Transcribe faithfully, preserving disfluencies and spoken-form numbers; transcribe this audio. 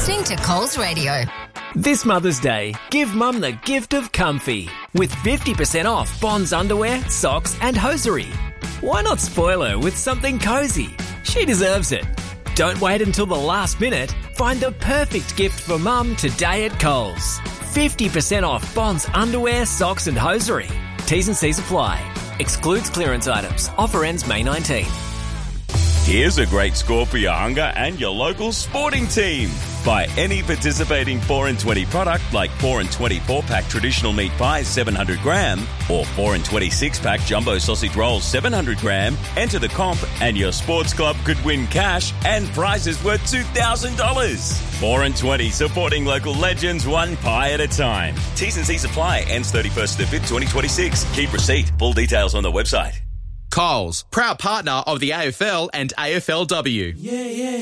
listening to Coles Radio. This Mother's Day, give Mum the gift of comfy with fifty percent off Bonds underwear, socks and hosiery. Why not spoil her with something cosy? She deserves it. Don't wait until the last minute. Find the perfect gift for Mum today at Coles. fifty percent off Bonds underwear, socks and hosiery. T's and C's apply. Excludes clearance items. Offer ends May nineteenth. Here's a great score for your hunger and your local sporting team. Buy any participating four and twenty product like four and twenty four-pack traditional meat pies seven hundred gram or four and twenty six-pack jumbo sausage rolls seven hundred gram. Enter the comp and your sports club could win cash and prizes worth two thousand dollars. four and twenty, supporting local legends one pie at a time. T's and C's apply. Ends thirty-first of the fifth, twenty twenty-six. Keep receipt. Full details on the website. Coles, proud partner of the A F L and A F L W. Yeah, yeah.